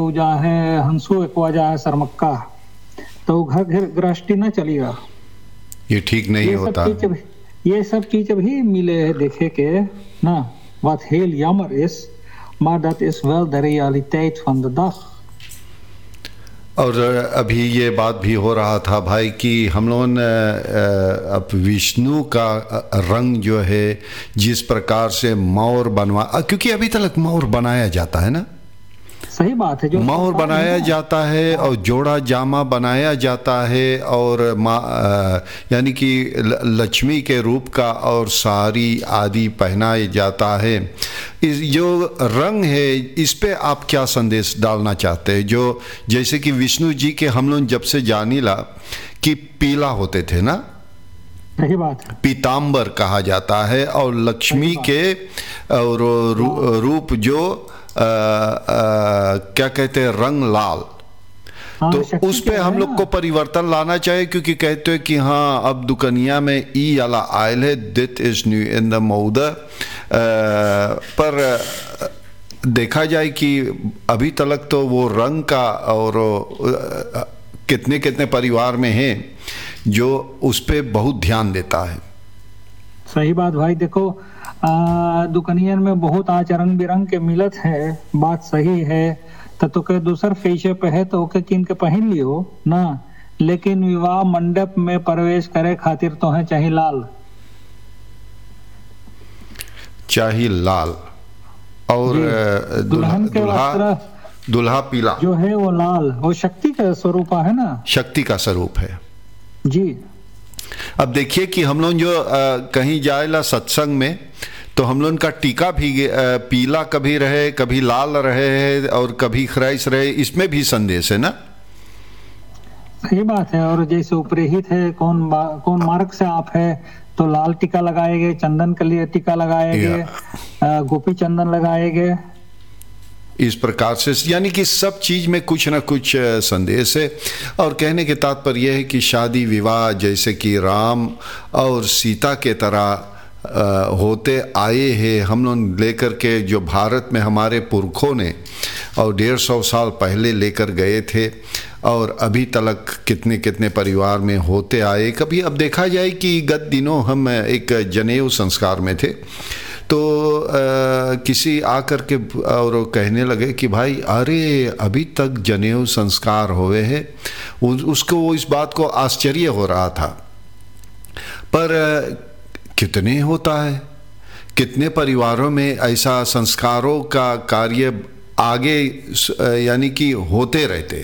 जा है हंसो एक वजह है सरमक्का, तो घर घर गृहस्थी न चलेगा। ये ठीक नहीं होता। ये सब चीज भी मिले है देखे के ना, wat heel jammer is, maar dat is wel de realiteit van de dag। और अभी ये बात भी हो रहा था भाई कि हम लोगों ने अब विष्णु का रंग जो है जिस प्रकार से मोर बनवा, क्योंकि अभी तक मोर बनाया जाता है ना, सही बात है, जो मोर बनाया जाता है और जोड़ा जामा बनाया जाता है और यानी कि लक्ष्मी के रूप का और साड़ी आदि पहनाया जाता है। इस जो रंग है इस पे आप क्या संदेश डालना चाहते हैं? जो जैसे कि विष्णु जी के हम लोग जब से जानीला कि पीला होते थे ना, सही बात है, पीतांबर कहा जाता है, और लक्ष्मी के और रूप जो क्या कहते हैं रंग लाल। तो उस पे हम लोग को परिवर्तन लाना चाहिए, क्योंकि कहते हैं कि हाँ अब दुकनिया में ई अला आयल है, that is new in the मौद। पर देखा जाए कि अभी तक तो वो रंग का और कितने कितने परिवार में है जो उस पे बहुत ध्यान देता है। सही बात भाई, देखो दुकनियन में बहुत आज रंग बिरंग के मिलत है, बात सही है। तो के दूसर फैशन पे है तो ओके किन के पहन लियो ना, लेकिन विवाह मंडप में प्रवेश करे खातिर तो है चाहिए लाल, चाहिए लाल, और दुल्हन के वस्त्र दुल्हा पीला जो है वो लाल, वो शक्ति का स्वरूप है ना, शक्ति का स्वरूप है जी। अब देखिए कि हम लोग जो कहीं जाएला सत्संग में तो हम लोग का टीका भी पीला कभी रहे, कभी लाल रहे और कभी खराइस रहे, इसमें भी संदेश है ना। सही बात है, और जैसे उपरेहित है कौन मार्ग से आप है तो लाल टीका लगाएंगे, चंदन के लिए टीका लगाएंगे, गोपी चंदन लगाएंगे, इस प्रकार से यानी कि सब चीज में कुछ ना कुछ संदेश है। और कहने के तात्पर्य यह है कि शादी विवाह जैसे कि राम और सीता के तरह होते आए हैं हम लोग लेकर के, जो भारत में हमारे पुरखों ने और 150 साल पहले लेकर गए थे, और अभी तक कितने कितने परिवार में होते आए। कभी अब देखा जाए कि गत दिनों हम एक जनेऊ संस्कार में थे, तो किसी आकर के और कहने लगे कि भाई अरे अभी तक जनेऊ संस्कार हुए हैं, उसको इस बात को आश्चर्य हो रहा था। पर कितने होता है, कितने परिवारों में ऐसा संस्कारों का कार्य आगे यानी कि होते रहते।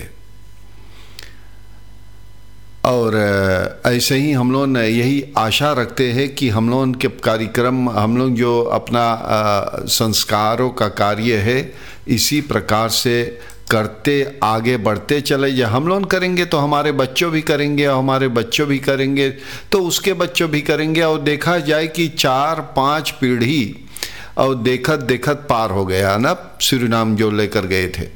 और ऐसे ही हम लोग यही आशा रखते हैं कि हम लोग के कार्यक्रम, हम लोग जो अपना संस्कारों का कार्य है इसी प्रकार से करते आगे बढ़ते चले जाए। हम लोग करेंगे तो हमारे बच्चों भी करेंगे, और हमारे बच्चों भी करेंगे तो उसके बच्चों भी करेंगे, और देखा जाए कि 4-5 पीढ़ी और देखत देखत पार हो गया ना सूरीनाम जो लेकर गए थे।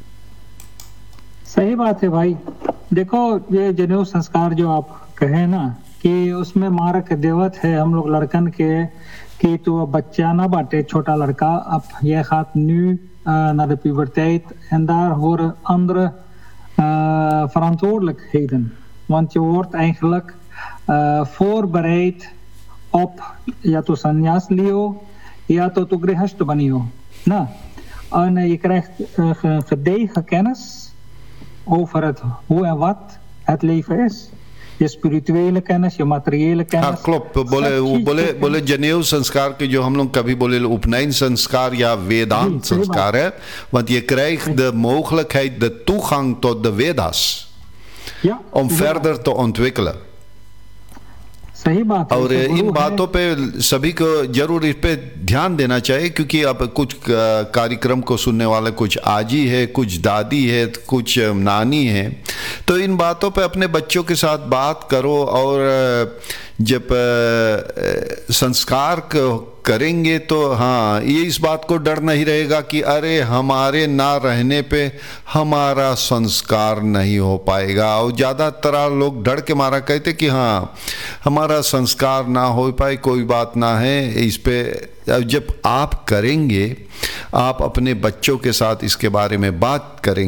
सही बात है भाई, देखो ये जनेऊ संस्कार जो आप कहे ना कि उसमें मारक देवत है हम लोग लड़कन के कि तो बच्चा ना बाटे छोटा लड़का, अब ये gaat nu naar de puberteit en daar horen andere verantwoordelijkheden, want je wordt eigenlijk voorbereid op या तो संन्यास लियो या तो गृहस्थ बनियो ना, en je krijgt gedegen kennis over het hoe en wat het leven is, je spirituele kennis, je materiële kennis। हाँ Klopp बोले जनेऊ संस्कार के जो हम लोग कभी बोले उपनयन संस्कार या वेदांत संस्कार है, want je krijgt de mogelijkheid, de toegang tot de Vedas om verder te ontwikkelen। सही बात है, और इन बातों पे सभी को जरूर इस पे ध्यान देना चाहिए, क्योंकि अब कुछ कार्यक्रम को सुनने वाले कुछ आजी है, कुछ दादी है, कुछ नानी है, तो इन बातों पे अपने बच्चों के साथ बात करो। और जब संस्कार करेंगे तो हाँ ये इस बात को डर नहीं रहेगा कि अरे हमारे ना रहने पे हमारा संस्कार नहीं हो पाएगा। और ज़्यादातर लोग डर के मारा कहते कि हाँ हमारा संस्कार ना हो पाए, कोई बात ना है इस पे। जब आप करेंगे, आप अपने बच्चों के साथ इसके बारे में बात करेंगे,